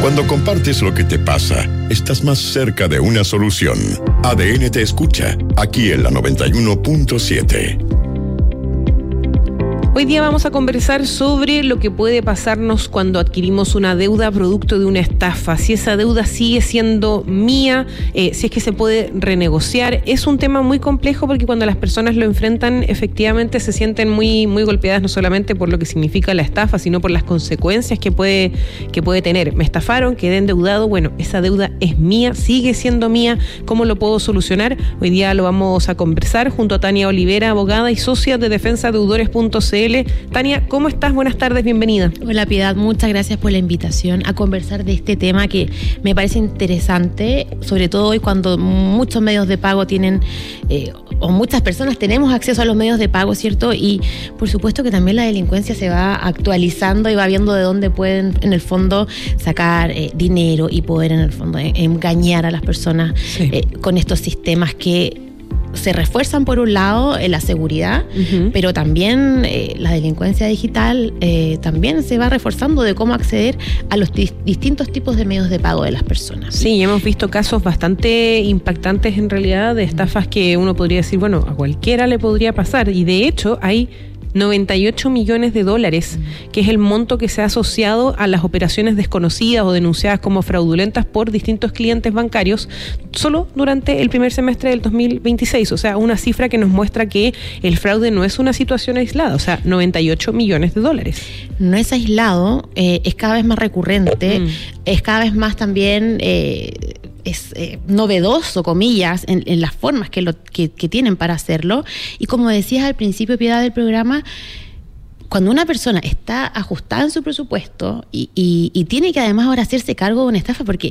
Cuando compartes lo que te pasa, estás más cerca de una solución. ADN te escucha, aquí en la 91.7. Hoy día vamos a conversar sobre lo que puede pasarnos cuando adquirimos una deuda producto de una estafa. Si esa deuda sigue siendo mía, si es que se puede renegociar. Es un tema muy complejo porque cuando las personas lo enfrentan, efectivamente se sienten muy golpeadas, no solamente por lo que significa la estafa, sino por las consecuencias que puede tener. Me estafaron, quedé endeudado, bueno, esa deuda es mía, sigue siendo mía. ¿Cómo lo puedo solucionar? Hoy día lo vamos a conversar junto a Tania Olivera, abogada y socia de defensadeudores.cl. Tania, ¿cómo estás? Buenas tardes, bienvenida. Hola Piedad, muchas gracias por la invitación a conversar de este tema que me parece interesante, sobre todo hoy cuando muchos medios de pago tienen, o muchas personas tenemos acceso a los medios de pago, ¿cierto? Y por supuesto que también la delincuencia se va actualizando y va viendo de dónde pueden en el fondo sacar dinero y poder en el fondo engañar a las personas con estos sistemas que se refuerzan por un lado la seguridad, pero también la delincuencia digital también se va reforzando de cómo acceder a los distintos tipos de medios de pago de las personas. Sí, hemos visto casos bastante impactantes en realidad de estafas que uno podría decir, bueno, a cualquiera le podría pasar, y de hecho hay 98 millones de dólares, que es el monto que se ha asociado a las operaciones desconocidas o denunciadas como fraudulentas por distintos clientes bancarios solo durante el primer semestre del 2026. O sea, una cifra que nos muestra que el fraude no es una situación aislada. O sea, 98 millones de dólares. No es aislado, es cada vez más recurrente, es cada vez más también es novedoso, comillas, en las formas que tienen para hacerlo. Y como decías al principio, Piedad, del programa, cuando una persona está ajustada en su presupuesto y tiene que además ahora hacerse cargo de una estafa, porque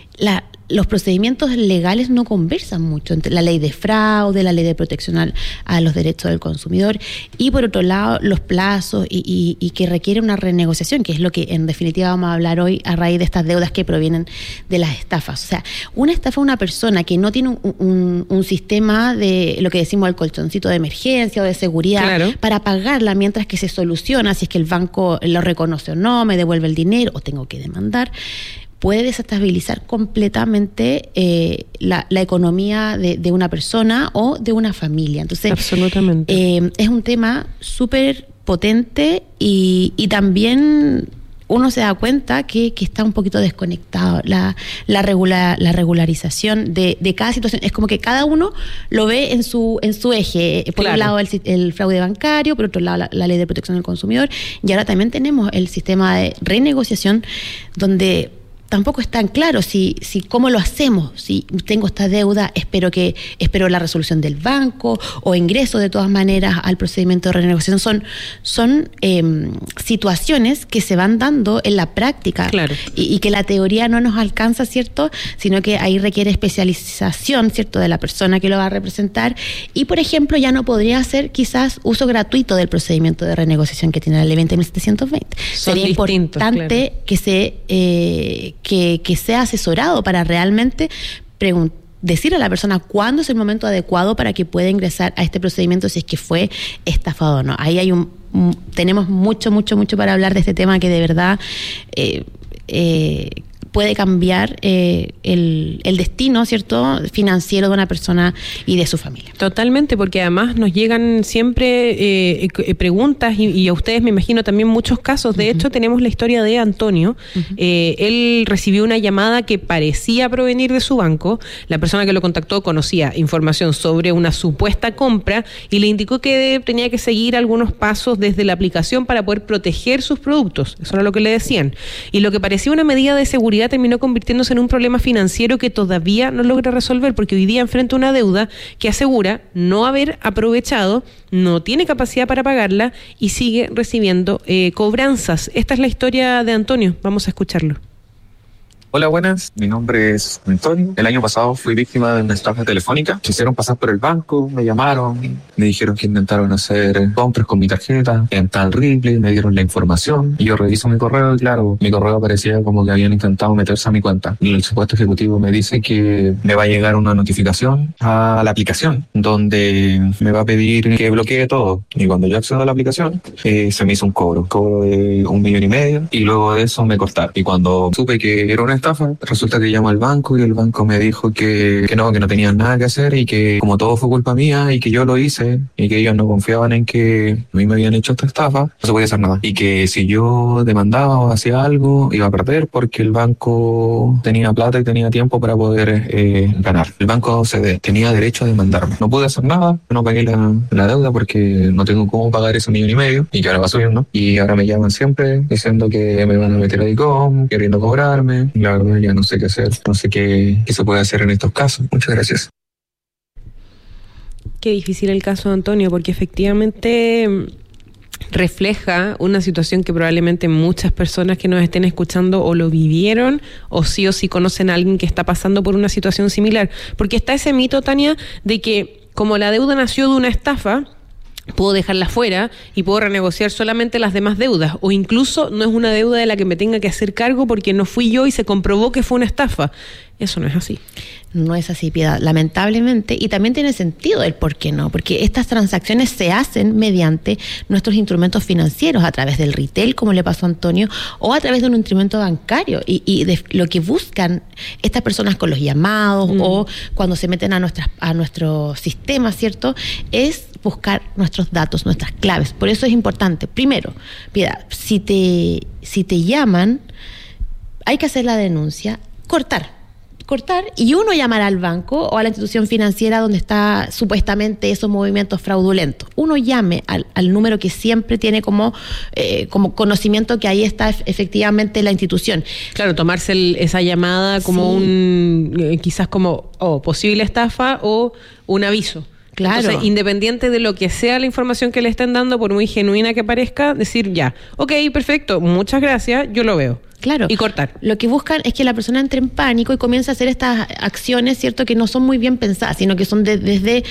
los procedimientos legales no conversan mucho entre la ley de fraude, la ley de protección a los derechos del consumidor y por otro lado los plazos y que requiere una renegociación, que es lo que en definitiva vamos a hablar hoy a raíz de estas deudas que provienen de las estafas. O sea, una estafa es una persona que no tiene un sistema de lo que decimos el colchoncito de emergencia o de seguridad para pagarla mientras que se soluciona, si es que el banco lo reconoce o no, me devuelve el dinero o tengo que demandar. Puede desestabilizar completamente la economía de una persona o de una familia. Entonces, absolutamente. Es un tema súper potente y también uno se da cuenta que está un poquito desconectado. La regularización de cada situación es como que cada uno lo ve en su eje. Por un lado el fraude bancario, por otro lado la ley de protección del consumidor, y ahora también tenemos el sistema de renegociación donde tampoco es tan claro si cómo lo hacemos. Si tengo esta deuda, espero la resolución del banco o ingreso de todas maneras al procedimiento de renegociación. Son situaciones que se van dando en la práctica y que la teoría no nos alcanza, ¿cierto? Sino que ahí requiere especialización, ¿cierto?, de la persona que lo va a representar y, por ejemplo, ya no podría hacer quizás uso gratuito del procedimiento de renegociación que tiene la ley 20.720. Sería importante que sea asesorado para realmente decir a la persona cuándo es el momento adecuado para que pueda ingresar a este procedimiento si es que fue estafado o no. Ahí hay tenemos mucho para hablar de este tema que de verdad puede cambiar el destino, ¿cierto?, financiero de una persona y de su familia. Totalmente, porque además nos llegan siempre preguntas y a ustedes me imagino también muchos casos. De hecho, tenemos la historia de Antonio. Él recibió una llamada que parecía provenir de su banco. La persona que lo contactó conocía información sobre una supuesta compra y le indicó que tenía que seguir algunos pasos desde la aplicación para poder proteger sus productos. Eso era lo que le decían. Y lo que parecía una medida de seguridad terminó convirtiéndose en un problema financiero que todavía no logra resolver, porque hoy día enfrenta una deuda que asegura no haber aprovechado, no tiene capacidad para pagarla y sigue recibiendo cobranzas. Esta es la historia de Antonio, vamos a escucharlo. Hola, buenas. Mi nombre es Antonio. El año pasado fui víctima de una estafa telefónica. Se hicieron pasar por el banco, me llamaron, me dijeron que intentaron hacer compras con mi tarjeta en tal Ripley, me dieron la información y yo reviso mi correo y claro, mi correo aparecía como que habían intentado meterse a mi cuenta. Y el supuesto ejecutivo me dice que me va a llegar una notificación a la aplicación donde me va a pedir que bloquee todo. Y cuando yo accedo a la aplicación, se me hizo un cobro de 1,5 millones y luego de eso me cortaron. Y cuando supe que era una estafa, resulta que llamo al banco y el banco me dijo que no tenían nada que hacer y que como todo fue culpa mía y que yo lo hice y que ellos no confiaban en que a mí me habían hecho esta estafa, no se podía hacer nada. Y que si yo demandaba o hacía algo, iba a perder porque el banco tenía plata y tenía tiempo para poder ganar. El banco tenía derecho a demandarme. No pude hacer nada, no pagué la deuda porque no tengo cómo pagar ese 1,5 millones y que ahora va subiendo. Y ahora me llaman siempre diciendo que me van a meter a DICOM, queriendo cobrarme. La verdad ya no sé qué hacer, no sé qué se puede hacer en estos casos. Muchas gracias. Qué difícil el caso de Antonio, porque efectivamente refleja una situación que probablemente muchas personas que nos estén escuchando o lo vivieron o sí conocen a alguien que está pasando por una situación similar. Porque está ese mito, Tania, de que como la deuda nació de una estafa, puedo dejarla fuera y puedo renegociar solamente las demás deudas, o incluso no es una deuda de la que me tenga que hacer cargo porque no fui yo y se comprobó que fue una estafa. Eso no es así. No es así, Piedad, lamentablemente, y también tiene sentido el por qué no, porque estas transacciones se hacen mediante nuestros instrumentos financieros, a través del retail, como le pasó a Antonio, o a través de un instrumento bancario, y de lo que buscan estas personas con los llamados o cuando se meten a nuestro sistema, ¿cierto?, es buscar nuestros datos, nuestras claves. Por eso es importante, primero, Piedad, si te llaman, hay que hacer la denuncia, cortar y uno llamar al banco o a la institución financiera donde está supuestamente esos movimientos fraudulentos. Uno llame al número que siempre tiene como conocimiento que ahí está efectivamente la institución. Claro, tomarse esa llamada como quizás como posible estafa o un aviso. Claro. Entonces, independiente de lo que sea la información que le estén dando, por muy genuina que parezca, decir ya, ok, perfecto, muchas gracias, yo lo veo. Claro. Y cortar. Lo que buscan es que la persona entre en pánico y comience a hacer estas acciones, ¿cierto?, que no son muy bien pensadas, sino que son desde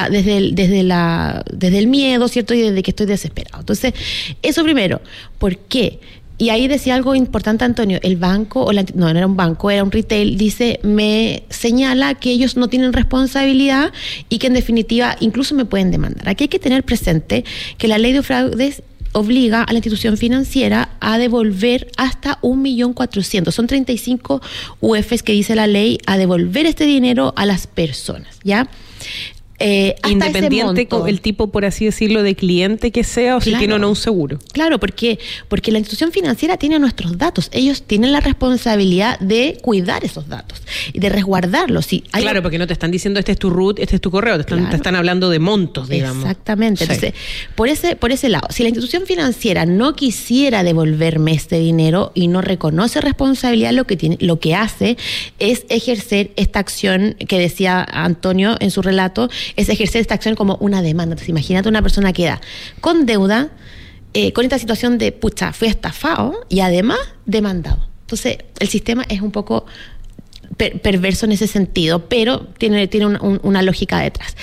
el miedo, ¿cierto?, y desde que estoy desesperado. Entonces, eso primero. ¿Por qué? Y ahí decía algo importante, Antonio, el banco, no era un banco, era un retail, me señala que ellos no tienen responsabilidad y que en definitiva incluso me pueden demandar. Aquí hay que tener presente que la ley de fraudes obliga a la institución financiera a devolver hasta 1.400.000. Son 35 UFs que dice la ley, a devolver este dinero a las personas, ¿ya? Independiente con el tipo, por así decirlo, de cliente que sea, o si tiene o no un seguro. Claro, porque la institución financiera tiene nuestros datos. Ellos tienen la responsabilidad de cuidar esos datos y de resguardarlos. Claro, porque no te están diciendo este es tu root, este es tu correo, te están hablando de montos, digamos. Exactamente. Sí. Entonces, por ese lado, si la institución financiera no quisiera devolverme este dinero y no reconoce responsabilidad, lo que hace es ejercer esta acción que decía Antonio en su relato, es ejercer esta acción como una demanda. Entonces, imagínate una persona que da con deuda, con esta situación de, fui estafado y además demandado. Entonces, el sistema es un poco perverso en ese sentido, pero tiene una lógica detrás.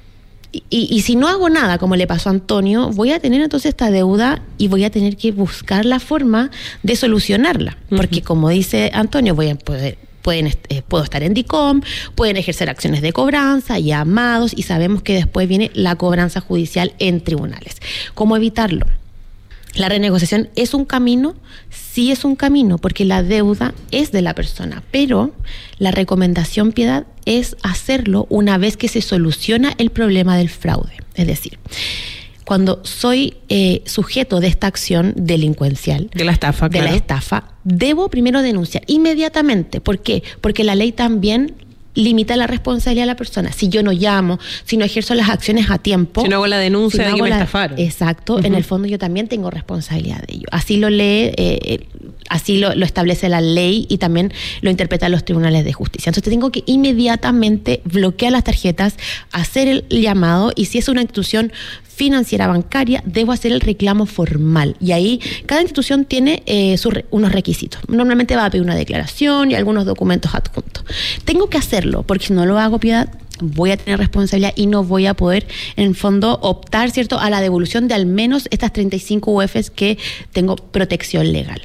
Y si no hago nada, como le pasó a Antonio, voy a tener entonces esta deuda y voy a tener que buscar la forma de solucionarla. Porque, como dice Antonio, puedo estar en DICOM, pueden ejercer acciones de cobranza, llamados, y sabemos que después viene la cobranza judicial en tribunales. ¿Cómo evitarlo? ¿La renegociación es un camino? Sí es un camino, porque la deuda es de la persona, pero la recomendación, Piedad, es hacerlo una vez que se soluciona el problema del fraude. Es decir, cuando soy sujeto de esta acción delincuencial, de la estafa, debo primero denunciar inmediatamente. ¿Por qué? Porque la ley también limita la responsabilidad de la persona. Si yo no llamo, si no ejerzo las acciones a tiempo, si no hago la denuncia de que me estafaron. Exacto, en el fondo yo también tengo responsabilidad de ello. Así lo lee Así lo establece la ley y también lo interpretan los tribunales de justicia. Entonces tengo que inmediatamente bloquear las tarjetas, hacer el llamado, y si es una institución financiera bancaria, debo hacer el reclamo formal. Y ahí cada institución tiene unos requisitos. Normalmente va a pedir una declaración y algunos documentos adjuntos. Tengo que hacerlo, porque si no lo hago, Piedad, voy a tener responsabilidad y no voy a poder, en el fondo, optar, ¿cierto?, a la devolución de al menos estas 35 UFs que tengo protección legal.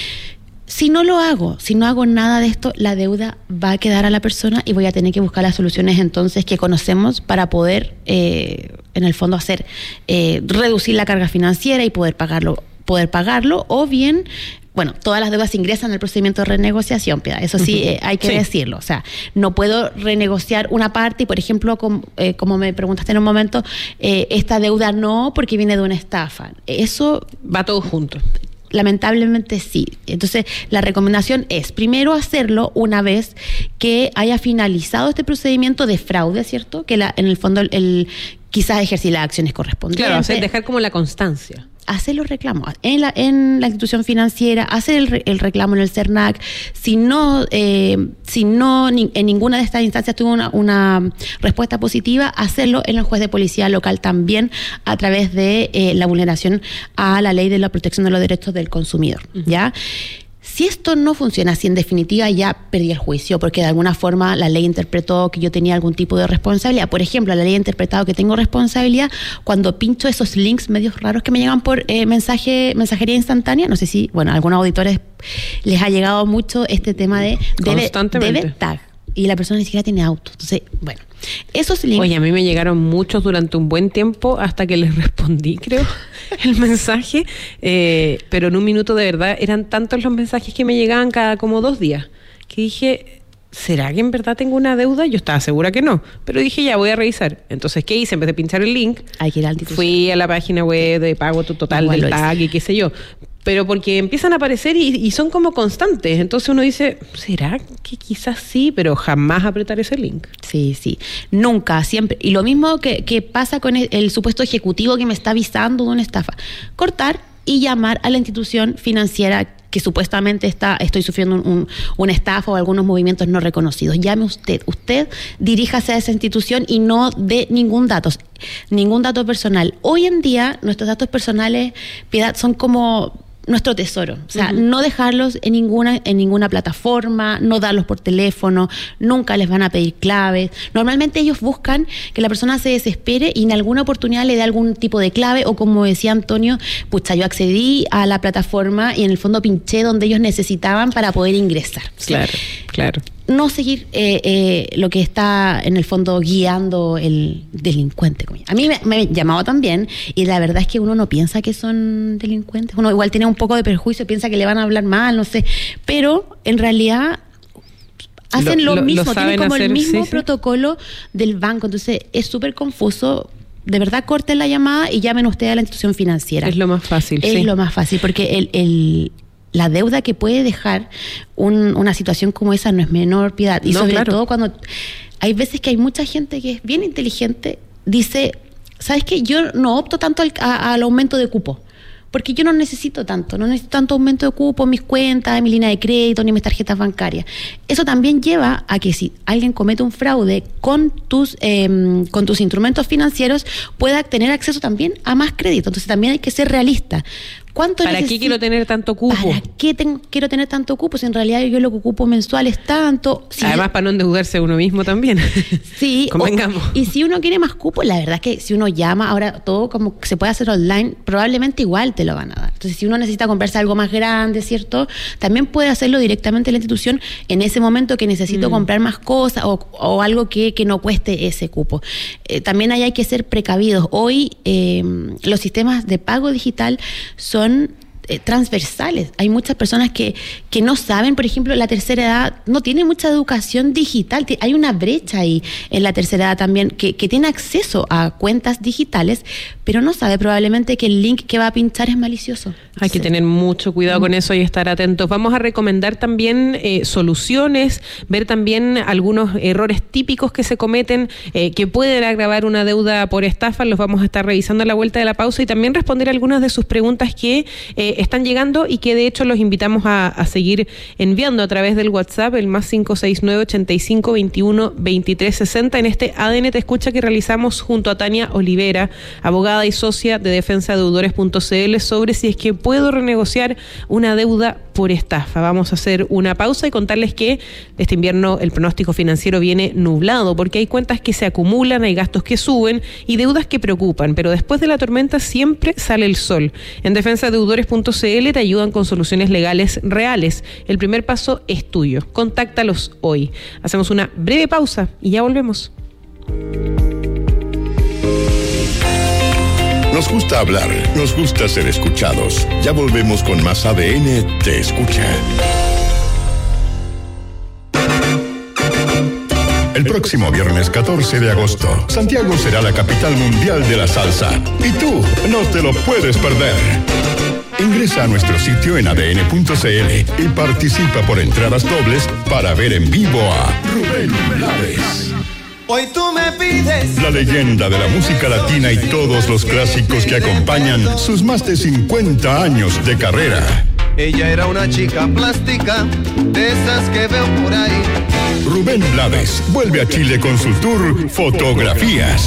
Si no lo hago, si no hago nada de esto, la deuda va a quedar a la persona y voy a tener que buscar las soluciones entonces que conocemos para poder, en el fondo, hacer reducir la carga financiera y poder pagarlo, o bien, bueno, todas las deudas ingresan al procedimiento de renegociación, Piedad. Eso sí, hay que decirlo. O sea, no puedo renegociar una parte y, por ejemplo, como me preguntaste en un momento, esta deuda no, porque viene de una estafa. Eso va todo junto. Lamentablemente sí. Entonces, la recomendación es primero hacerlo una vez que haya finalizado este procedimiento de fraude, ¿cierto? Que en el fondo quizás ejercer las acciones correspondientes. Claro, o sea, dejar como la constancia. Hacer los reclamos en la institución financiera, hacer el reclamo en el CERNAC. Si no en ninguna de estas instancias tuvo una respuesta positiva, hacerlo en el juez de policía local también, a través de la vulneración a la ley de la protección de los derechos del consumidor. ¿Ya? Si esto no funciona, si en definitiva ya perdí el juicio, porque de alguna forma la ley interpretó que yo tenía algún tipo de responsabilidad, por ejemplo, la ley ha interpretado que tengo responsabilidad cuando pincho esos links medios raros que me llegan por mensajería instantánea, no sé si, bueno, a algunos auditores les ha llegado mucho este tema de debe tag, y la persona ni siquiera tiene auto. Entonces, bueno, esos links... Oye, a mí me llegaron muchos durante un buen tiempo hasta que les respondí, creo, el mensaje, pero en un minuto, de verdad, eran tantos los mensajes que me llegaban cada como 2 días, que dije, ¿será que en verdad tengo una deuda? Yo estaba segura que no, pero dije, ya voy a revisar. Entonces, ¿qué hice? En vez de pinchar el link, hay que ir al fui a la página web de pago total del tag y qué sé yo. Pero porque empiezan a aparecer y son como constantes. Entonces uno dice, ¿será que quizás sí? Pero jamás apretar ese link. Sí, nunca, siempre. Y lo mismo que pasa con el supuesto ejecutivo que me está avisando de una estafa. Cortar y llamar a la institución financiera que supuestamente estoy sufriendo una estafa o algunos movimientos no reconocidos. Llame usted diríjase a esa institución y no dé ningún dato personal. Hoy en día nuestros datos personales, Piedad, son como nuestro tesoro, o sea, no dejarlos en ninguna plataforma, no darlos por teléfono, nunca les van a pedir claves. Normalmente ellos buscan que la persona se desespere y en alguna oportunidad le dé algún tipo de clave, o como decía Antonio, pucha, yo accedí a la plataforma y en el fondo pinché donde ellos necesitaban para poder ingresar. Claro. No seguir lo que está en el fondo guiando el delincuente. A mí me llamaba también, y la verdad es que uno no piensa que son delincuentes, uno igual tiene un poco de perjuicio, piensa que le van a hablar mal, no sé, pero en realidad hacen lo mismo, tienen como el mismo protocolo del banco, entonces es súper confuso. De verdad, corten la llamada y llamen usted a la institución financiera. Es lo más fácil. Es lo más fácil, porque la deuda que puede dejar una situación como esa no es menor, Piedad. Y sobre todo cuando hay veces que hay mucha gente que es bien inteligente, dice, ¿sabes qué? Yo no opto tanto al aumento de cupo, porque yo no necesito tanto aumento de cupo en mis cuentas, en mi línea de crédito, ni en mis tarjetas bancarias. Eso también lleva a que si alguien comete un fraude con tus instrumentos financieros, pueda tener acceso también a más crédito. Entonces también hay que ser realista. ¿Para qué quiero tener tanto cupo? ¿Para qué quiero tener tanto cupo? Si en realidad yo lo que ocupo mensual es tanto. Además, para no endeudarse uno mismo también. Sí. Convengamos. Y si uno quiere más cupo, la verdad es que si uno llama, ahora todo como se puede hacer online, probablemente igual te lo van a dar. Entonces, si uno necesita comprarse algo más grande, ¿cierto? También puede hacerlo directamente en la institución en ese momento que necesito comprar más cosas o algo que no cueste ese cupo. También ahí hay que ser precavidos. Hoy los sistemas de pago digital son transversales. Hay muchas personas que no saben, por ejemplo, la tercera edad no tiene mucha educación digital. Hay una brecha ahí en la tercera edad también que tiene acceso a cuentas digitales, pero no sabe probablemente que el link que va a pinchar es malicioso. Hay que tener mucho cuidado con eso y estar atentos. Vamos a recomendar también soluciones, ver también algunos errores típicos que se cometen que pueden agravar una deuda por estafa. Los vamos a estar revisando a la vuelta de la pausa y también responder algunas de sus preguntas que están llegando y que de hecho los invitamos a seguir enviando a través del WhatsApp, el más 569-8521-2360, en este ADN Te Escucha que realizamos junto a Tania Olivera, abogada y socia de defensadeudores.cl, sobre si es que puedo renegociar una deuda por estafa. Vamos a hacer una pausa y contarles que este invierno el pronóstico financiero viene nublado porque hay cuentas que se acumulan, hay gastos que suben y deudas que preocupan, pero después de la tormenta siempre sale el sol. En defensadeudores.cl te ayudan con soluciones legales reales. El primer paso es tuyo. Contáctalos hoy. Hacemos una breve pausa y ya volvemos. Nos gusta hablar, nos gusta ser escuchados. Ya volvemos con más ADN Te Escucha. El próximo viernes 14 de agosto, Santiago será la capital mundial de la salsa. Y tú no te lo puedes perder. Ingresa a nuestro sitio en adn.cl y participa por entradas dobles para ver en vivo a Rubén Blades. Hoy tú me pides La leyenda de la música latina y todos los clásicos que acompañan sus más de 50 años de carrera. Ella era una chica plástica, de esas que veo por ahí. Rubén Blades vuelve a Chile con su tour Fotografías.